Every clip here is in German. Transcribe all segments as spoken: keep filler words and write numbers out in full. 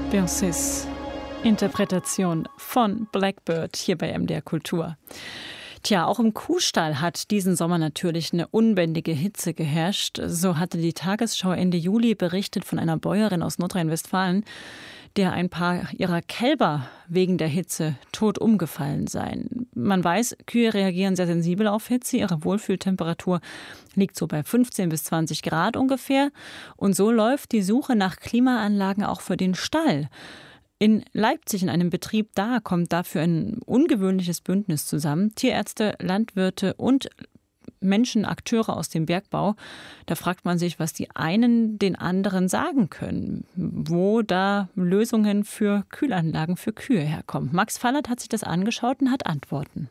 Beyoncés Interpretation von Blackbird hier bei M D R Kultur. Tja, auch im Kuhstall hat diesen Sommer natürlich eine unbändige Hitze geherrscht. So hatte die Tagesschau Ende Juli berichtet von einer Bäuerin aus Nordrhein-Westfalen, der ein paar ihrer Kälber wegen der Hitze tot umgefallen seien. Man weiß, Kühe reagieren sehr sensibel auf Hitze. Ihre Wohlfühltemperatur liegt so bei fünfzehn bis zwanzig Grad ungefähr. Und so läuft die Suche nach Klimaanlagen auch für den Stall. In Leipzig, in einem Betrieb da, kommt dafür ein ungewöhnliches Bündnis zusammen. Tierärzte, Landwirte und Menschen, Akteure aus dem Bergbau. Da fragt man sich, was die einen den anderen sagen können, wo da Lösungen für Kühlanlagen für Kühe herkommen. Max Fallert hat sich das angeschaut und hat Antworten.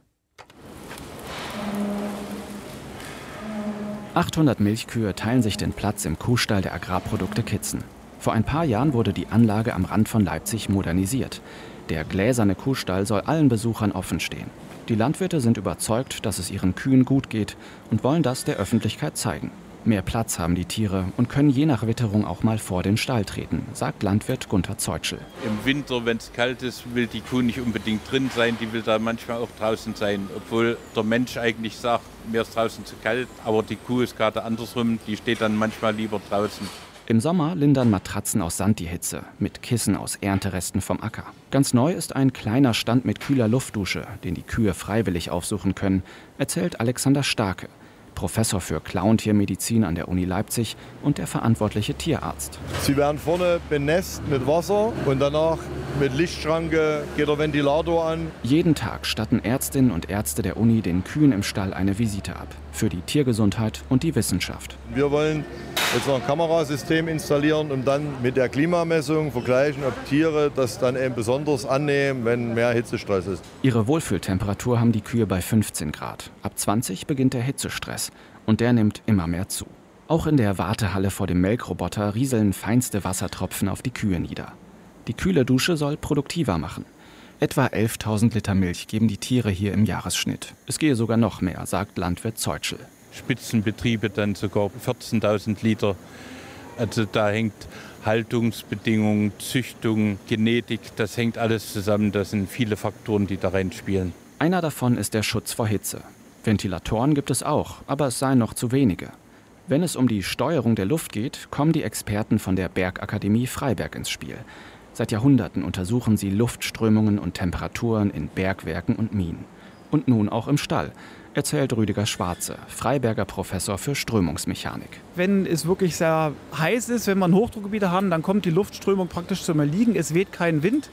achthundert Milchkühe teilen sich den Platz im Kuhstall der Agrarprodukte Kitzen. Vor ein paar Jahren wurde die Anlage am Rand von Leipzig modernisiert. Der gläserne Kuhstall soll allen Besuchern offen stehen. Die Landwirte sind überzeugt, dass es ihren Kühen gut geht und wollen das der Öffentlichkeit zeigen. Mehr Platz haben die Tiere und können je nach Witterung auch mal vor den Stall treten, sagt Landwirt Gunther Zeutschel. Im Winter, wenn es kalt ist, will die Kuh nicht unbedingt drin sein, die will da manchmal auch draußen sein. Obwohl der Mensch eigentlich sagt, mir ist draußen zu kalt, aber die Kuh ist gerade andersrum, die steht dann manchmal lieber draußen. Im Sommer lindern Matratzen aus Sand die Hitze, mit Kissen aus Ernteresten vom Acker. Ganz neu ist ein kleiner Stand mit kühler Luftdusche, den die Kühe freiwillig aufsuchen können, erzählt Alexander Starke, Professor für Klauentiermedizin an der Uni Leipzig und der verantwortliche Tierarzt. Sie werden vorne benässt mit Wasser und danach mit Lichtschranke geht der Ventilator an. Jeden Tag statten Ärztinnen und Ärzte der Uni den Kühen im Stall eine Visite ab. Für die Tiergesundheit und die Wissenschaft. Wir wollen jetzt noch ein Kamerasystem installieren, um dann mit der Klimamessung vergleichen, ob Tiere das dann eben besonders annehmen, wenn mehr Hitzestress ist. Ihre Wohlfühltemperatur haben die Kühe bei fünfzehn Grad. Ab zwanzig beginnt der Hitzestress und der nimmt immer mehr zu. Auch in der Wartehalle vor dem Melkroboter rieseln feinste Wassertropfen auf die Kühe nieder. Die kühle Dusche soll produktiver machen. Etwa elftausend Liter Milch geben die Tiere hier im Jahresschnitt. Es gehe sogar noch mehr, sagt Landwirt Zeutschel. Spitzenbetriebe dann sogar vierzehntausend Liter. Also da hängt Haltungsbedingungen, Züchtung, Genetik, das hängt alles zusammen. Das sind viele Faktoren, die da reinspielen. Einer davon ist der Schutz vor Hitze. Ventilatoren gibt es auch, aber es seien noch zu wenige. Wenn es um die Steuerung der Luft geht, kommen die Experten von der Bergakademie Freiberg ins Spiel. Seit Jahrhunderten untersuchen sie Luftströmungen und Temperaturen in Bergwerken und Minen. Und nun auch im Stall, erzählt Rüdiger Schwarze, Freiberger Professor für Strömungsmechanik. Wenn es wirklich sehr heiß ist, wenn wir Hochdruckgebiete haben, dann kommt die Luftströmung praktisch zum Erliegen. Es weht kein Wind.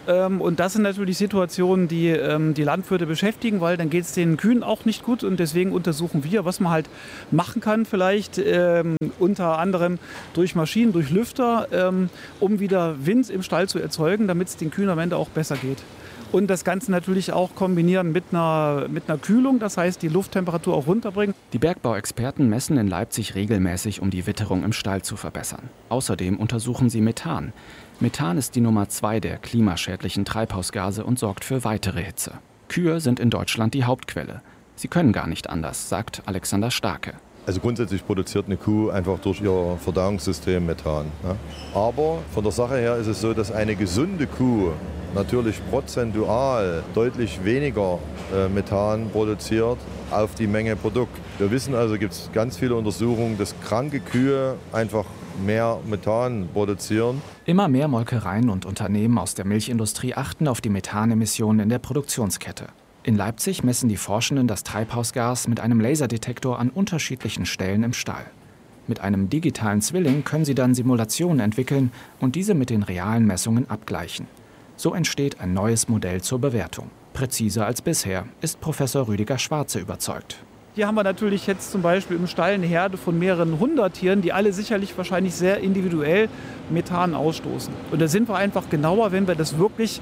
Und das sind natürlich Situationen, die die Landwirte beschäftigen, weil dann geht es den Kühen auch nicht gut. Und deswegen untersuchen wir, was man halt machen kann, vielleicht ähm, unter anderem durch Maschinen, durch Lüfter, ähm, um wieder Wind im Stall zu erzeugen, damit es den Kühen am Ende auch besser geht. Und das Ganze natürlich auch kombinieren mit einer, mit einer Kühlung, das heißt die Lufttemperatur auch runterbringen. Die Bergbauexperten messen in Leipzig regelmäßig, um die Witterung im Stall zu verbessern. Außerdem untersuchen sie Methan. Methan ist die Nummer zwei der klimaschädlichen Treibhausgase und sorgt für weitere Hitze. Kühe sind in Deutschland die Hauptquelle. Sie können gar nicht anders, sagt Alexander Starke. Also grundsätzlich produziert eine Kuh einfach durch ihr Verdauungssystem Methan. Ne? Aber von der Sache her ist es so, dass eine gesunde Kuh natürlich prozentual deutlich weniger äh, Methan produziert auf die Menge Produkt. Wir wissen also, gibt es ganz viele Untersuchungen, dass kranke Kühe einfach mehr Methan produzieren. Immer mehr Molkereien und Unternehmen aus der Milchindustrie achten auf die Methanemissionen in der Produktionskette. In Leipzig messen die Forschenden das Treibhausgas mit einem Laserdetektor an unterschiedlichen Stellen im Stall. Mit einem digitalen Zwilling können sie dann Simulationen entwickeln und diese mit den realen Messungen abgleichen. So entsteht ein neues Modell zur Bewertung. Präziser als bisher, ist Professor Rüdiger Schwarze überzeugt. Hier haben wir natürlich jetzt zum Beispiel im Stall eine Herde von mehreren hundert Tieren, die alle sicherlich wahrscheinlich sehr individuell Methan ausstoßen. Und da sind wir einfach genauer, wenn wir das wirklich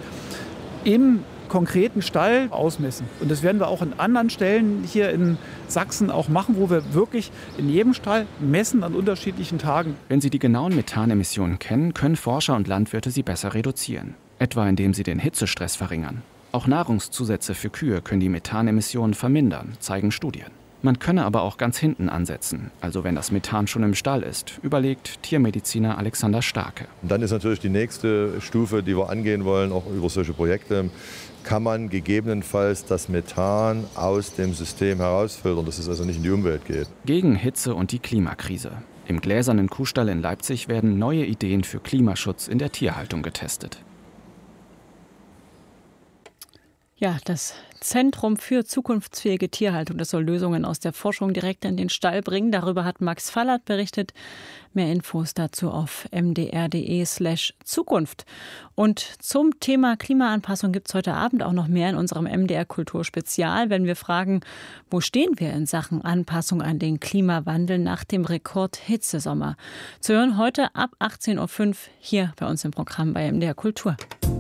im konkreten Stall ausmessen. Und das werden wir auch in anderen Stellen hier in Sachsen auch machen, wo wir wirklich in jedem Stall messen an unterschiedlichen Tagen. Wenn Sie die genauen Methanemissionen kennen, können Forscher und Landwirte sie besser reduzieren. Etwa indem sie den Hitzestress verringern. Auch Nahrungszusätze für Kühe können die Methanemissionen vermindern, zeigen Studien. Man könne aber auch ganz hinten ansetzen, also wenn das Methan schon im Stall ist, überlegt Tiermediziner Alexander Starke. Und dann ist natürlich die nächste Stufe, die wir angehen wollen, auch über solche Projekte, kann man gegebenenfalls das Methan aus dem System herausfiltern, dass es also nicht in die Umwelt geht. Gegen Hitze und die Klimakrise. Im gläsernen Kuhstall in Leipzig werden neue Ideen für Klimaschutz in der Tierhaltung getestet. Ja, das Zentrum für zukunftsfähige Tierhaltung, das soll Lösungen aus der Forschung direkt in den Stall bringen. Darüber hat Max Fallert berichtet. Mehr Infos dazu auf mdr.de slash Zukunft. Und zum Thema Klimaanpassung gibt es heute Abend auch noch mehr in unserem M D R Kultur Spezial, wenn wir fragen, wo stehen wir in Sachen Anpassung an den Klimawandel nach dem Rekord-Hitzesommer. Zu hören heute ab achtzehn Uhr fünf hier bei uns im Programm bei M D R Kultur.